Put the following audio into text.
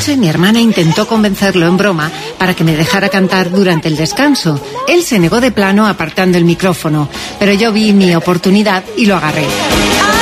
José, mi hermana, intentó convencerlo en broma para que me dejara cantar durante el descanso. Él se negó de plano apartando el micrófono, pero yo vi mi oportunidad y lo agarré.